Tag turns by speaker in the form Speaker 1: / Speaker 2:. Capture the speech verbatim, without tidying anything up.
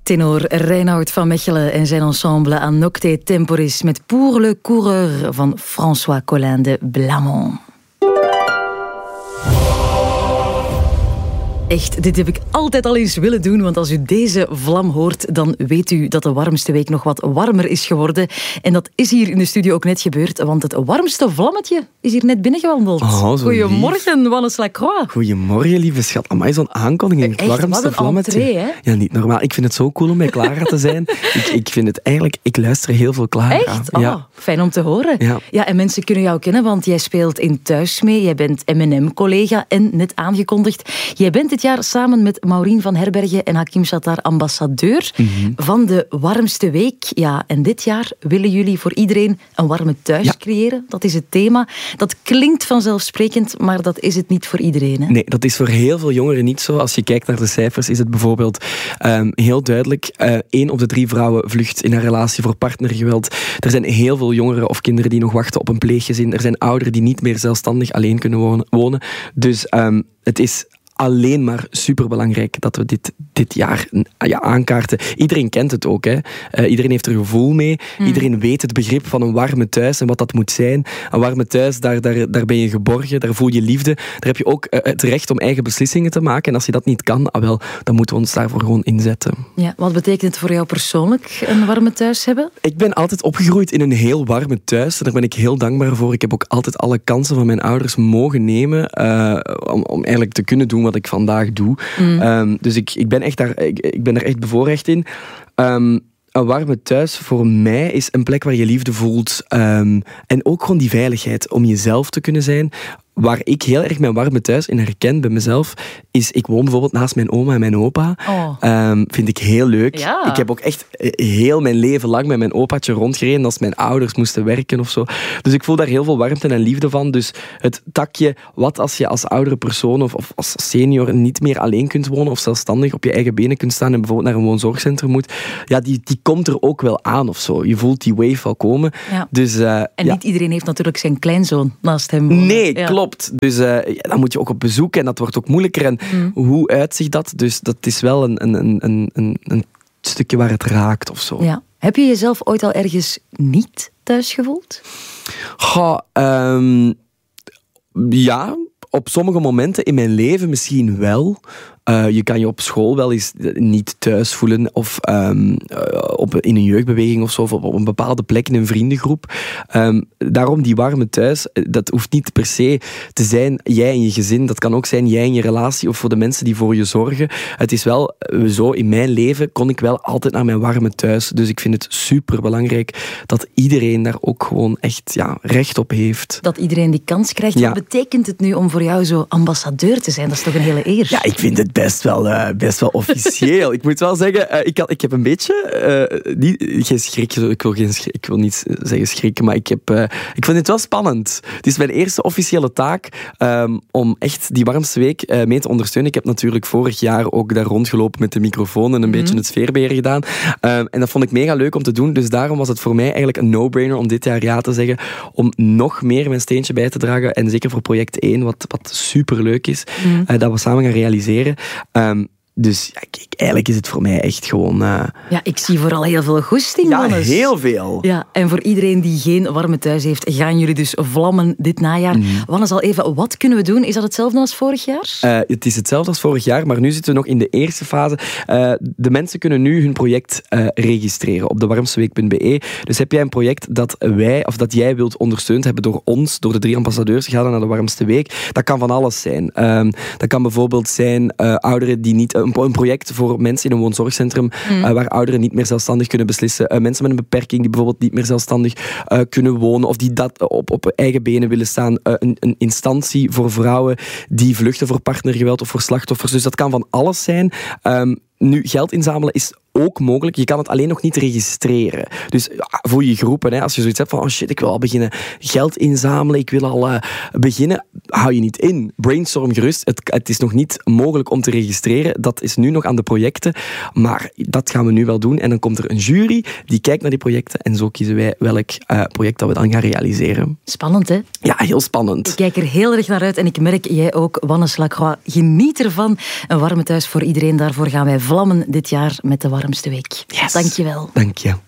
Speaker 1: Tenor Reinoud van Mechelen en zijn ensemble A Nocte Temporis met Pour le Coureur van François Collin de Blamont. Echt, dit heb ik altijd al eens willen doen, want als u deze vlam hoort, dan weet u dat de warmste week nog wat warmer is geworden. En dat is hier in de studio ook net gebeurd, want het warmste vlammetje is hier net binnengewandeld.
Speaker 2: Oh,
Speaker 1: Goedemorgen, Wannes Lacroix.
Speaker 2: Goedemorgen, lieve schat. Amai, zo'n aankondiging. Het
Speaker 1: Echt,
Speaker 2: warmste
Speaker 1: wat een
Speaker 2: vlammetje.
Speaker 1: entree, hè?
Speaker 2: Ja, niet normaal. Ik vind het zo cool om bij Clara te zijn. ik, ik vind het eigenlijk... Ik luister heel veel Clara.
Speaker 1: Echt? Oh,
Speaker 2: ja.
Speaker 1: Fijn om te horen.
Speaker 2: Ja.
Speaker 1: ja, en mensen kunnen jou kennen, want jij speelt in Thuis mee. Jij bent M en M-collega en net aangekondigd. Jij bent dit jaar samen met Maureen van Herbergen en Hakim Sattar ambassadeur mm-hmm. van de warmste week. Ja, en dit jaar willen jullie voor iedereen een warme thuis ja. creëren. Dat is het thema. Dat klinkt vanzelfsprekend, maar dat is het niet voor iedereen. Hè?
Speaker 2: Nee, dat is voor heel veel jongeren niet zo. Als je kijkt naar de cijfers, is het bijvoorbeeld um, heel duidelijk. Uh, één op de drie vrouwen vlucht in haar relatie voor partnergeweld. Er zijn heel veel jongeren of kinderen die nog wachten op een pleeggezin. Er zijn ouderen die niet meer zelfstandig alleen kunnen wonen. Dus um, het is alleen maar superbelangrijk dat we dit, dit jaar ja, aankaarten. Iedereen kent het ook. Hè. Uh, iedereen heeft er gevoel mee. Mm. Iedereen weet het begrip van een warme thuis en wat dat moet zijn. Een warme thuis, daar, daar, daar ben je geborgen, daar voel je liefde. Daar heb je ook uh, het recht om eigen beslissingen te maken. En als je dat niet kan, ah, wel, dan moeten we ons daarvoor gewoon inzetten.
Speaker 1: Ja, wat betekent het voor jou persoonlijk, een warme thuis hebben?
Speaker 2: Ik ben altijd opgegroeid in een heel warme thuis. En daar ben ik heel dankbaar voor. Ik heb ook altijd alle kansen van mijn ouders mogen nemen uh, om, om eigenlijk te kunnen doen wat ik vandaag doe. Mm. Um, dus ik, ik, ben echt daar, ik, ik ben er echt bevoorrecht in. Um, een warme thuis voor mij is een plek waar je liefde voelt. Um, en ook gewoon die veiligheid om jezelf te kunnen zijn. Waar ik heel erg mijn warme thuis in herken bij mezelf, is ik woon bijvoorbeeld naast mijn oma en mijn opa. Oh. Um, vind ik heel leuk.
Speaker 1: Ja.
Speaker 2: Ik heb ook echt heel mijn leven lang met mijn opaatje rondgereden als mijn ouders moesten werken of zo. Dus ik voel daar heel veel warmte en liefde van. Dus het takje, wat als je als oudere persoon of, of als senior niet meer alleen kunt wonen of zelfstandig op je eigen benen kunt staan en bijvoorbeeld naar een woonzorgcentrum moet, ja, die, die komt er ook wel aan of zo. Je voelt die wave al komen. Ja. Dus, uh,
Speaker 1: en
Speaker 2: ja.
Speaker 1: niet iedereen heeft natuurlijk zijn kleinzoon naast hem wonen.
Speaker 2: Nee,
Speaker 1: ja.
Speaker 2: klopt. Dus uh, ja, dan moet je ook op bezoek en dat wordt ook moeilijker. En mm. hoe uitziet dat? Dus dat is wel een, een, een, een, een stukje waar het raakt of zo.
Speaker 1: Ja. Heb je jezelf ooit al ergens niet thuis gevoeld?
Speaker 2: Goh, um, ja, op sommige momenten in mijn leven misschien wel. Uh, je kan je op school wel eens niet thuis voelen of um, uh, op, in een jeugdbeweging of zo, of op, op een bepaalde plek in een vriendengroep. Um, daarom die warme thuis, dat hoeft niet per se te zijn jij en je gezin. Dat kan ook zijn jij en je relatie of voor de mensen die voor je zorgen. Het is wel zo, in mijn leven kon ik wel altijd naar mijn warme thuis. Dus ik vind het superbelangrijk dat iedereen daar ook gewoon echt ja, recht op heeft.
Speaker 1: Dat iedereen die kans krijgt. Ja. Wat betekent het nu om voor jou zo ambassadeur te zijn? Dat is toch een hele eer?
Speaker 2: Ja, ik vind het best wel, uh, best wel officieel. Ik moet wel zeggen, uh, ik, had, ik heb een beetje... Uh, niet, geen schrik, ik wil, geen schrik, ik wil niet zeggen schrikken, maar ik, heb, uh, ik vind het wel spannend. Het is mijn eerste officiële taak um, om echt die warmste week uh, mee te ondersteunen. Ik heb natuurlijk vorig jaar ook daar rondgelopen met de microfoon en een mm-hmm. beetje het sfeerbeheer gedaan. Um, en dat vond ik mega leuk om te doen. Dus daarom was het voor mij eigenlijk een no-brainer om dit jaar ja te zeggen. Om nog meer mijn steentje bij te dragen. En zeker voor project één, wat, wat superleuk is. Mm-hmm. Uh, dat we samen gaan realiseren. Um, dus ja, kijk, eigenlijk is het voor mij echt gewoon... Uh...
Speaker 1: Ja, ik zie vooral heel veel goesting.
Speaker 2: Ja,
Speaker 1: Wannes.
Speaker 2: heel veel.
Speaker 1: Ja, en voor iedereen die geen warme thuis heeft, gaan jullie dus vlammen dit najaar. Mm. Wannes, al even, wat kunnen we doen? Is dat hetzelfde als vorig jaar?
Speaker 2: Uh, het is hetzelfde als vorig jaar, maar nu zitten we nog in de eerste fase. Uh, de mensen kunnen nu hun project uh, registreren op de warmsteweek punt be. Dus heb jij een project dat wij, of dat jij wilt ondersteund hebben door ons, door de drie ambassadeurs, ga dan naar de warmste week. Dat kan van alles zijn. Um, dat kan bijvoorbeeld zijn uh, ouderen die niet... Uh, een project voor mensen in een woonzorgcentrum mm. uh, waar ouderen niet meer zelfstandig kunnen beslissen. Uh, mensen met een beperking die bijvoorbeeld niet meer zelfstandig uh, kunnen wonen of die dat op, op eigen benen willen staan. Uh, een, een instantie voor vrouwen die vluchten voor partnergeweld of voor slachtoffers. Dus dat kan van alles zijn. Um, nu, geld inzamelen is ook mogelijk. Je kan het alleen nog niet registreren. Dus voor je groepen, hè, als je zoiets hebt van oh shit, ik wil al beginnen geld inzamelen, ik wil al uh, beginnen, hou je niet in. Brainstorm gerust. Het, het is nog niet mogelijk om te registreren. Dat is nu nog aan de projecten. Maar dat gaan we nu wel doen. En dan komt er een jury die kijkt naar die projecten en zo kiezen wij welk uh, project dat we dan gaan realiseren.
Speaker 1: Spannend, hè?
Speaker 2: Ja, heel spannend.
Speaker 1: Ik kijk er heel erg naar uit en ik merk, jij ook, Wannes Lacroix, geniet ervan. Een warme thuis voor iedereen. Daarvoor gaan wij vlammen dit jaar met de warme Warmste Week.
Speaker 2: Yes.
Speaker 1: Dank je wel.
Speaker 2: Dank je.